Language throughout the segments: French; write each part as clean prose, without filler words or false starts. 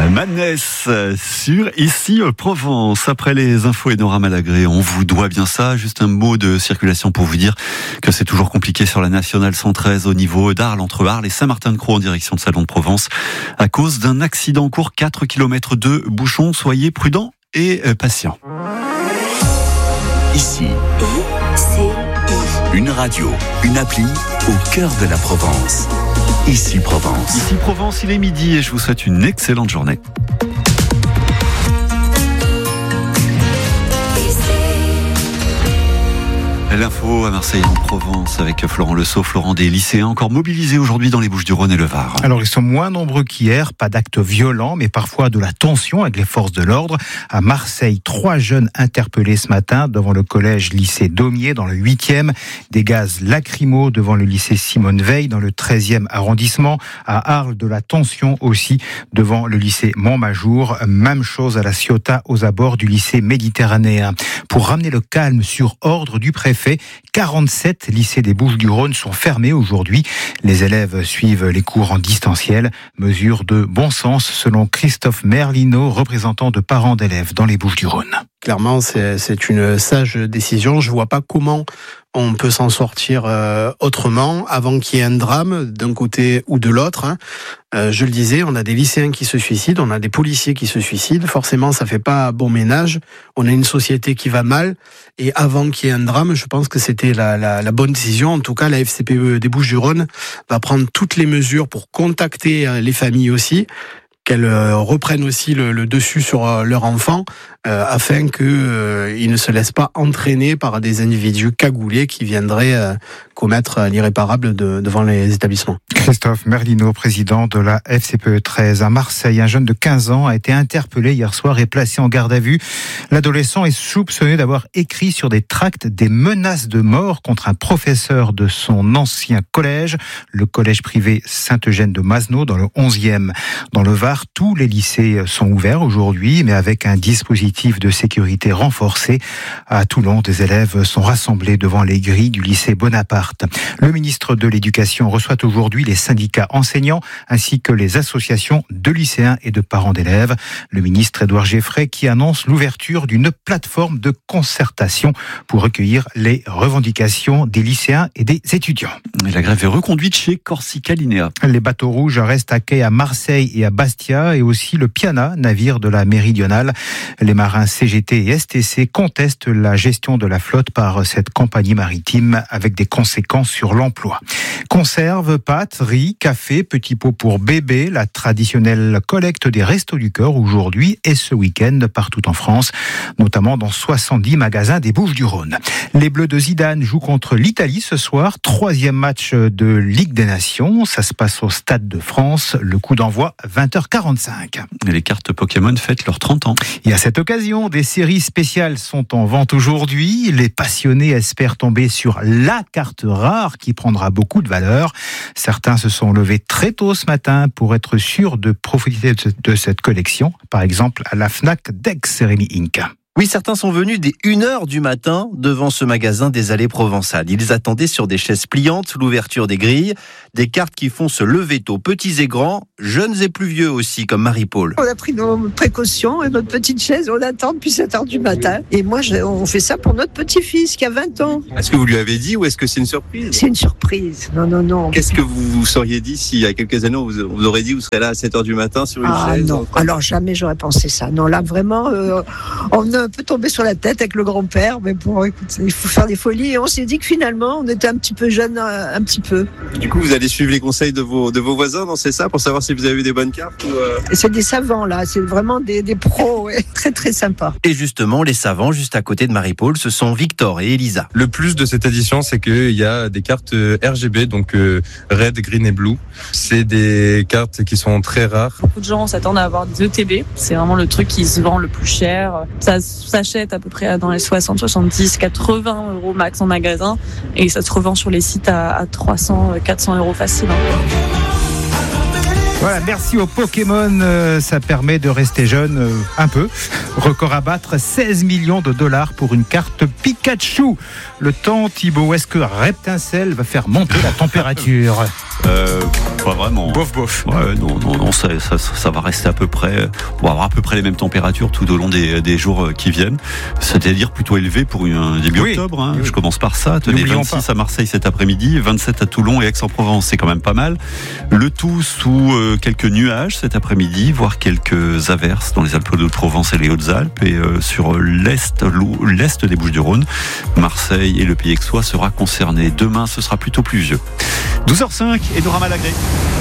Madness sur Ici Provence. Après les infos et Nora Malagré, on vous doit bien ça. Juste un mot de circulation pour vous dire que c'est toujours compliqué sur la nationale 113 au niveau d'Arles, entre Arles et Saint-Martin-de-Croix en direction de Salon de Provence à cause d'un accident en cours, 4 km de bouchons. Soyez prudents et patients. Ici, une radio, une appli au cœur de la Provence. Ici Provence. Ici Provence, il est midi et je vous souhaite une excellente journée. L'info à Marseille en Provence avec Florent Lesault. Florent, des lycéens encore mobilisés aujourd'hui dans les Bouches-du-Rhône et le Var. Alors ils sont moins nombreux qu'hier, pas d'actes violents, mais parfois de la tension avec les forces de l'ordre. À Marseille, 3 jeunes interpellés ce matin devant le collège-lycée Daumier dans le 8e. Des gaz lacrymaux devant le lycée Simone Veil dans le 13e arrondissement. À Arles, de la tension aussi devant le lycée Montmajour. Même chose à la Ciotat aux abords du lycée méditerranéen. Pour ramener le calme sur ordre du préfet, 47 lycées des Bouches-du-Rhône sont fermés aujourd'hui. Les élèves suivent les cours en distanciel. Mesure de bon sens selon Christophe Merlino, représentant de parents d'élèves dans les Bouches-du-Rhône. Clairement, c'est une sage décision. Je vois pas comment on peut s'en sortir autrement avant qu'il y ait un drame d'un côté ou de l'autre. Je le disais, on a des lycéens qui se suicident, on a des policiers qui se suicident. Forcément, ça fait pas bon ménage. On a une société qui va mal. Et avant qu'il y ait un drame, je pense que c'était la bonne décision. En tout cas, la FCPE des Bouches-du-Rhône va prendre toutes les mesures pour contacter les familles aussi, qu'elles reprennent aussi le dessus sur leur enfant, afin qu'ils ne se laissent pas entraîner par des individus cagoulés qui viendraient commettre l'irréparable devant les établissements. Christophe Merlino, président de la FCPE 13 à Marseille. Un jeune de 15 ans a été interpellé hier soir et placé en garde à vue. L'adolescent est soupçonné d'avoir écrit sur des tracts des menaces de mort contre un professeur de son ancien collège, le collège privé Saint-Eugène de Masneau, dans le 11e. Dans le Var, tous les lycées sont ouverts aujourd'hui, mais avec un dispositif de sécurité renforcé. À Toulon, des élèves sont rassemblés devant les grilles du lycée Bonaparte. Le ministre de l'Éducation reçoit aujourd'hui les syndicats enseignants ainsi que les associations de lycéens et de parents d'élèves. Le ministre Édouard Geffray qui annonce l'ouverture d'une plateforme de concertation pour recueillir les revendications des lycéens et des étudiants. Et la grève est reconduite chez Corsica Linea. Les bateaux rouges restent à quai à Marseille et à Bastia et aussi le Piana, navire de la Méridionale. Les marins CGT et STC contestent la gestion de la flotte par cette compagnie maritime avec des conséquences sur l'emploi. Conserves, pâtes, riz, café, petits pots pour bébés, la traditionnelle collecte des Restos du Cœur aujourd'hui et ce week-end partout en France, notamment dans 70 magasins des Bouches-du-Rhône. Les Bleus de Zidane jouent contre l'Italie ce soir, 3e match de Ligue des Nations. Ça se passe au Stade de France. Le coup d'envoi 20h45. Et les cartes Pokémon fêtent leurs 30 ans. Et à cette occasion, des séries spéciales sont en vente aujourd'hui. Les passionnés espèrent tomber sur la carte rare qui prendra beaucoup de valeur. Certains se sont levés très tôt ce matin pour être sûrs de profiter de cette collection. Par exemple, à la Fnac d'Aix-Rémy Inc. Oui, certains sont venus dès 1h du matin devant ce magasin des allées provençales. Ils attendaient sur des chaises pliantes l'ouverture des grilles, des cartes qui font se lever tôt, petits et grands, jeunes et plus vieux aussi, comme Marie-Paul. On a pris nos précautions et notre petite chaise, on attend depuis 7h du matin. Et moi, on fait ça pour notre petit-fils qui a 20 ans. Est-ce que vous lui avez dit ou est-ce que c'est une surprise ? C'est une surprise. Non. Qu'est-ce que vous vous seriez dit si, il y a quelques années, on vous aurait dit vous serez là à 7h du matin sur une chaise ? Non, alors jamais j'aurais pensé ça. Non, là, vraiment, on a un peu tombé sur la tête avec le grand-père, mais bon, écoute, il faut faire des folies. Et on s'est dit que finalement, on était un petit peu jeunes, un petit peu. Du coup, vous allez suivre les conseils de vos voisins, non, c'est ça, pour savoir si vous avez eu des bonnes cartes ou C'est des savants, là. C'est vraiment des pros, ouais. Très, très sympa. Et justement, les savants, juste à côté de Marie-Paul, ce sont Victor et Elisa. Le plus de cette édition, c'est qu'il y a des cartes RGB, donc Red, Green et Blue. C'est des cartes qui sont très rares. Beaucoup de gens s'attendent à avoir des ETB. C'est vraiment le truc qui se vend le plus cher. Ça s'achète à peu près dans les 60, 70, 80 euros max en magasin. Et ça se revend sur les sites à 300, 400 euros facile. Voilà, merci aux Pokémon, ça permet de rester jeune un peu. Record à battre, 16 millions de dollars pour une carte Pikachu. Le temps, Thibaut, est-ce que Reptincelle va faire monter la température ? Pas vraiment. Bof. Ouais, non, ça va rester à peu près. On va avoir à peu près les mêmes températures tout au long des jours qui viennent. C'est-à-dire plutôt élevé pour un début octobre. Hein. Oui. Je commence par ça. Tenez, 26 à Marseille cet après-midi, 27 à Toulon et Aix-en-Provence. C'est quand même pas mal. Le tout sous quelques nuages cet après-midi, voire quelques averses dans les Alpes-de-Haute-Provence et les Hautes-Alpes. Et sur l'est des Bouches-du-Rhône, Marseille et le Pays Aixois sera concerné. Demain, ce sera plutôt pluvieux. 12h05 et Nora Malagré.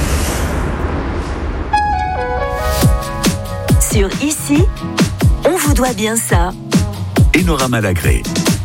Sur Ici, on vous doit bien ça. Enora Malagré.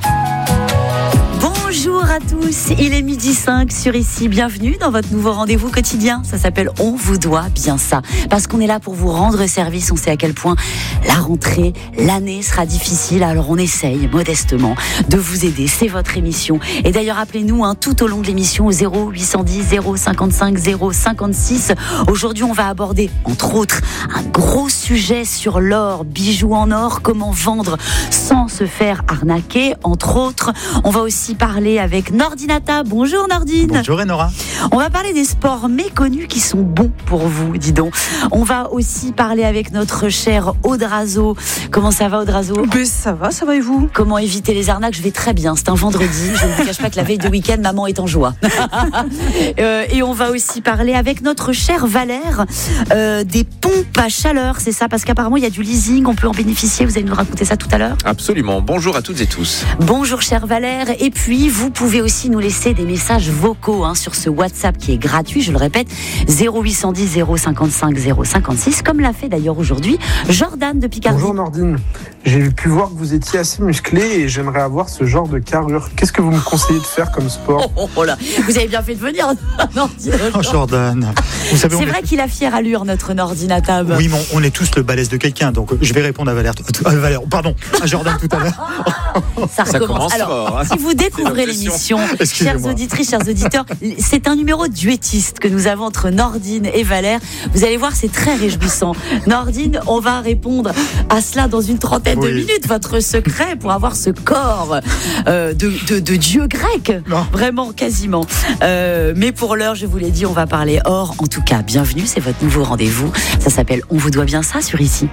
Bonjour à tous, il est 12h05 sur Ici, bienvenue dans votre nouveau rendez-vous quotidien, ça s'appelle On vous doit bien ça, parce qu'on est là pour vous rendre service, on sait à quel point la rentrée, l'année sera difficile, alors on essaye modestement de vous aider, c'est votre émission, et d'ailleurs appelez-nous tout au long de l'émission au 0810 055 056, aujourd'hui on va aborder entre autres un gros sujet sur l'or, bijoux en or, comment vendre sans se faire arnaquer, entre autres, on va aussi parler avec Nordinata. Bonjour Nordine. Bonjour Enora. On va parler des sports méconnus qui sont bons pour vous, dis donc. On va aussi parler avec notre cher Audrazo. Comment ça va Audrazo ? Ça va et vous ? Comment éviter les arnaques ? Je vais très bien, c'est un vendredi. Je ne vous cache pas que la veille de week-end, maman est en joie. Et on va aussi parler avec notre cher Valère des pompes à chaleur, c'est ça ? Parce qu'apparemment il y a du leasing, on peut en bénéficier. Vous allez nous raconter ça tout à l'heure ? Absolument. Bonjour à toutes et tous. Bonjour cher Valère. Et puis vous pouvez aussi nous laisser des messages vocaux sur ce WhatsApp qui est gratuit, je le répète, 0810 055 056, comme l'a fait d'ailleurs aujourd'hui Jordan de Picardie. Bonjour Nordine, j'ai pu voir que vous étiez assez musclé et j'aimerais avoir ce genre de carrure. Qu'est-ce que vous me conseillez de faire comme sport ? Oh là, vous avez bien fait de venir Nordine. Jordan, vous savez, c'est vrai qu'il a fière allure notre Nordinatab. Oui, mais on est tous le balèze de quelqu'un, donc je vais répondre à à Jordan tout à l'heure. Ça recommence. Alors, fort, si vous découvrez l'émission, chères auditrices, chers auditeurs, c'est un numéro duettiste que nous avons entre Nordine et Valère. Vous allez voir, c'est très réjouissant. Nordine, on va répondre à cela dans une trentaine de minutes. Votre secret pour avoir ce corps de dieu grec, vraiment quasiment. Mais pour l'heure, je vous l'ai dit, on va parler or. En tout cas, bienvenue, c'est votre nouveau rendez-vous. Ça s'appelle On vous doit bien ça sur Ici.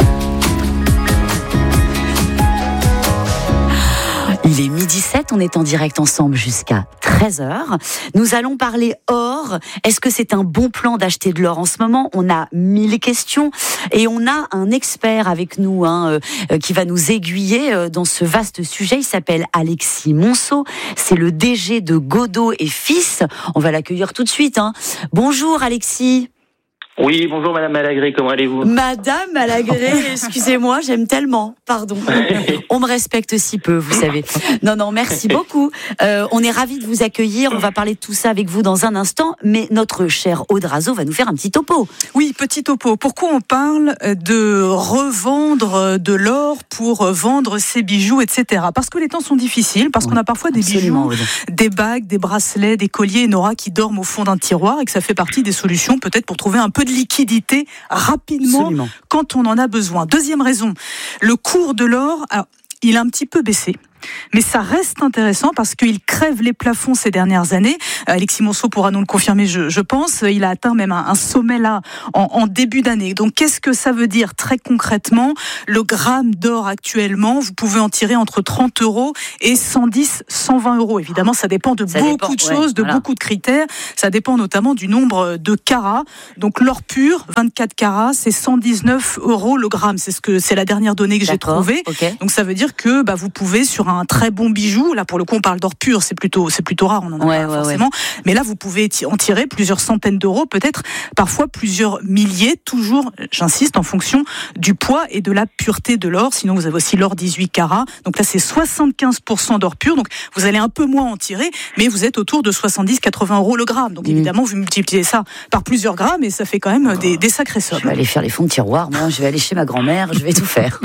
Il est 12h07, on est en direct ensemble jusqu'à 13h. Nous allons parler or. Est-ce que c'est un bon plan d'acheter de l'or en ce moment ? On a 1000 questions et on a un expert avec nous qui va nous aiguiller dans ce vaste sujet. Il s'appelle Alexis Monceau. C'est le DG de Godot et Fils. On va l'accueillir tout de suite. Bonjour Alexis. Oui, bonjour Madame Malagré, comment allez-vous ? Madame Malagré, excusez-moi, j'aime tellement, pardon. On me respecte si peu, vous savez. Non, merci beaucoup. On est ravis de vous accueillir, on va parler de tout ça avec vous dans un instant, mais notre cher Audrazo va nous faire un petit topo. Oui, petit topo. Pourquoi on parle de revendre de l'or pour vendre ses bijoux, etc. Parce que les temps sont difficiles, parce qu'on a parfois des bijoux, des bagues, des bracelets, des colliers, Nora, qui dorment au fond d'un tiroir et que ça fait partie des solutions peut-être pour trouver un peu de liquidité rapidement quand on en a besoin. Deuxième raison, le cours de l'or, il a un petit peu baissé. Mais ça reste intéressant parce qu'il crève les plafonds ces dernières années. Alexis Monceau pourra nous le confirmer, je pense. Il a atteint même un sommet là en début d'année. Donc qu'est-ce que ça veut dire très concrètement ? Le gramme d'or actuellement, vous pouvez en tirer entre 30 € et 110, 120 €. Évidemment, ça dépend de beaucoup de choses, beaucoup de critères. Ça dépend notamment du nombre de carats. Donc l'or pur, 24 carats, c'est 119 € le gramme. C'est la dernière donnée que j'ai trouvée. Donc ça veut dire que vous pouvez sur un très bon bijou, là pour le coup on parle d'or pur, c'est plutôt rare, on en a pas forcément, mais là vous pouvez en tirer plusieurs centaines d'euros, peut-être parfois plusieurs milliers, toujours, j'insiste, en fonction du poids et de la pureté de l'or. Sinon vous avez aussi l'or 18 carats, donc là c'est 75% d'or pur, donc vous allez un peu moins en tirer, mais vous êtes autour de 70-80 € le gramme, donc évidemment vous multipliez ça par plusieurs grammes et ça fait quand même des sacrées sommes. Je vais aller faire les fonds de tiroir, moi je vais aller chez ma grand-mère, je vais tout faire.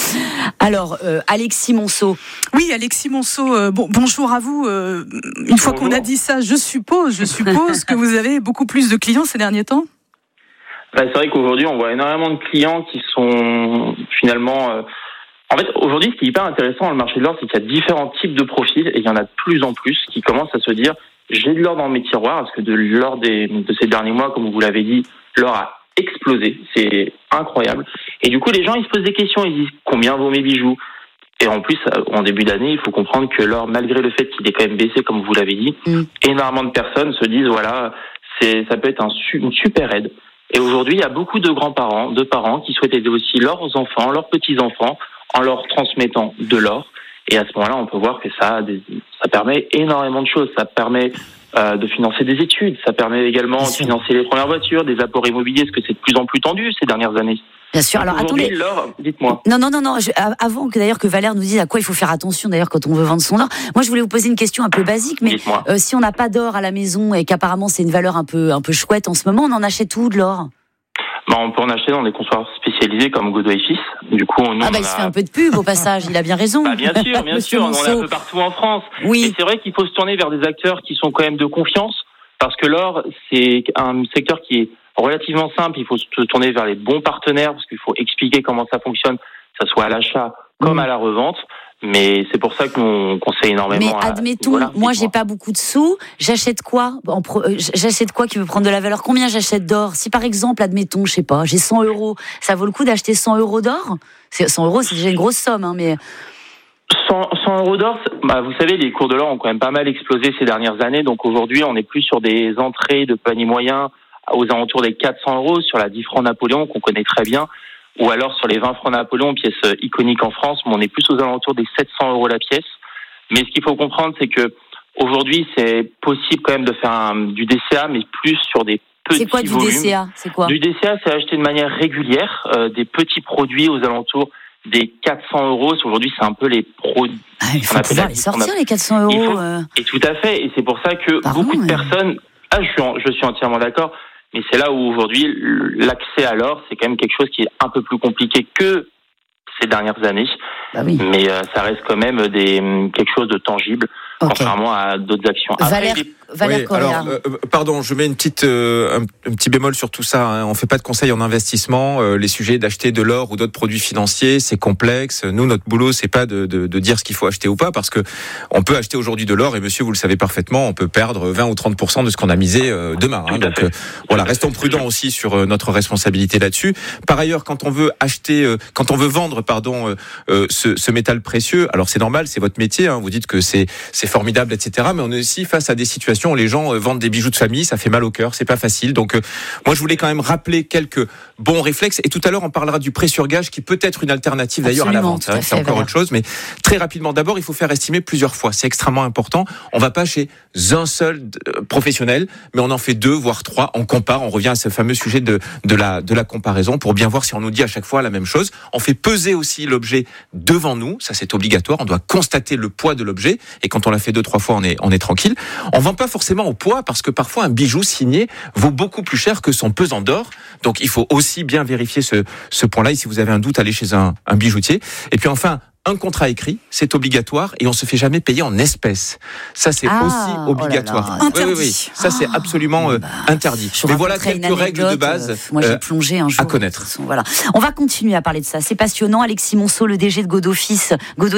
Alors Alexis Monceau. Oui, Alexis Monceau, bonjour à vous. Une fois qu'on a dit ça, je suppose que vous avez beaucoup plus de clients ces derniers temps. C'est vrai qu'aujourd'hui, on voit énormément de clients qui sont finalement... En fait, aujourd'hui, ce qui est hyper intéressant dans le marché de l'or, c'est qu'il y a différents types de profils et il y en a de plus en plus qui commencent à se dire j'ai de l'or dans mes tiroirs, parce que lors de ces derniers mois, comme vous l'avez dit, l'or a explosé. C'est incroyable. Et du coup, les gens, ils se posent des questions. Ils disent, combien vaut mes bijoux? Et en plus, en début d'année, il faut comprendre que l'or, malgré le fait qu'il est quand même baissé, comme vous l'avez dit, énormément de personnes se disent, voilà, ça peut être une super aide. Et aujourd'hui, il y a beaucoup de grands-parents, de parents qui souhaitent aider aussi leurs enfants, leurs petits-enfants, en leur transmettant de l'or. Et à ce moment-là, on peut voir que ça permet énormément de choses. Ça permet de financer des études, ça permet également de financer les premières voitures, des apports immobiliers, parce que c'est de plus en plus tendu ces dernières années. Bien sûr. Alors attendez. L'or, dites-moi. Non. Avant que Valère nous dise à quoi il faut faire attention d'ailleurs quand on veut vendre son or. Moi, je voulais vous poser une question un peu basique, mais si on n'a pas d'or à la maison et qu'apparemment c'est une valeur un peu chouette en ce moment, on en achète où de l'or? On peut en acheter dans des comptoirs spécialisés comme Godot et Fils. Du coup, nous, il se fait un peu de pub au passage. Il a bien raison. Bien sûr. On est un peu partout en France. Oui. Et c'est vrai qu'il faut se tourner vers des acteurs qui sont quand même de confiance, parce que l'or, c'est un secteur qui est relativement simple. Il faut se tourner vers les bons partenaires, parce qu'il faut expliquer comment ça fonctionne, que ça soit à l'achat comme à la revente. Mais c'est pour ça qu'on conseille énormément. Mais admettons, moi j'ai pas beaucoup de sous, j'achète quoi qui veut prendre de la valeur? Combien j'achète d'or? Si par exemple, admettons, je sais pas, j'ai 100 €, ça vaut le coup d'acheter 100 € d'or? 100 €, c'est déjà une grosse somme, mais... 100 € d'or, vous savez, les cours de l'or ont quand même pas mal explosé ces dernières années. Donc aujourd'hui, on est plus sur des entrées de panier moyen aux alentours des 400 € sur la 10 francs Napoléon qu'on connaît très bien. Ou alors sur les 20 francs Napoléon, pièce iconique en France, mais on est plus aux alentours des 700 € la pièce. Mais ce qu'il faut comprendre, c'est que aujourd'hui, c'est possible quand même de faire du DCA, mais plus sur des petits volumes. C'est quoi du DCA? C'est quoi? Du DCA, c'est acheter de manière régulière des petits produits aux alentours des 400 €. Aujourd'hui, c'est un peu les produits. Il faut pouvoir les sortir, les 400 €. Et tout à fait. Et c'est pour ça que beaucoup de personnes... je suis entièrement d'accord. Mais c'est là où aujourd'hui, l'accès à l'or, c'est quand même quelque chose qui est un peu plus compliqué que ces dernières années. Mais ça reste quand même quelque chose de tangible, contrairement à d'autres actions. Valère Correa. Pardon, je mets un petit bémol sur tout ça. On fait pas de conseils en investissement. Les sujets d'acheter de l'or ou d'autres produits financiers, c'est complexe. Nous, notre boulot, c'est pas de dire ce qu'il faut acheter ou pas, parce que on peut acheter aujourd'hui de l'or et monsieur, vous le savez parfaitement, on peut perdre 20 ou 30% de ce qu'on a misé demain. Donc voilà, restons prudents aussi sur notre responsabilité là-dessus. Par ailleurs, quand on veut vendre, ce métal précieux, alors c'est normal, c'est votre métier. Vous dites que c'est formidable, etc. Mais on est aussi face à des situations où les gens vendent des bijoux de famille, ça fait mal au cœur, c'est pas facile. Donc moi je voulais quand même rappeler quelques bons réflexes. Et tout à l'heure on parlera du prêt sur gage qui peut être une alternative d'ailleurs à la vente. C'est encore autre chose, mais très rapidement. D'abord il faut faire estimer plusieurs fois, c'est extrêmement important. On va pas chez un seul professionnel, mais on en fait 2 voire 3. On compare, on revient à ce fameux sujet de la comparaison pour bien voir si on nous dit à chaque fois la même chose. On fait peser aussi l'objet devant nous, ça c'est obligatoire. On doit constater le poids de l'objet et quand on l'a fait 2-3 fois on est tranquille. On vend pas forcément au poids parce que parfois un bijou signé vaut beaucoup plus cher que son pesant d'or. Donc il faut aussi bien vérifier ce point-là. Et si vous avez un doute, allez chez un bijoutier. Et puis enfin, un contrat écrit, c'est obligatoire et on se fait jamais payer en espèces. Ça, c'est aussi obligatoire. Interdit. Ça, c'est absolument interdit. Mais voilà quelques règles de base moi, j'ai plongé un jour, à connaître. Voilà. On va continuer à parler de ça. C'est passionnant. Alexis Monceau, le DG de Godot et Fils,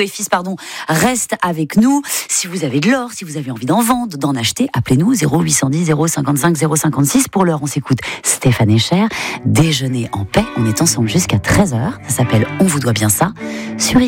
reste avec nous. Si vous avez de l'or, si vous avez envie d'en vendre, d'en acheter, appelez-nous 0810 055 056. Pour l'heure, on s'écoute Stéphane Echer. Déjeuner en paix. On est ensemble jusqu'à 13h. Ça s'appelle On vous doit bien ça. Sur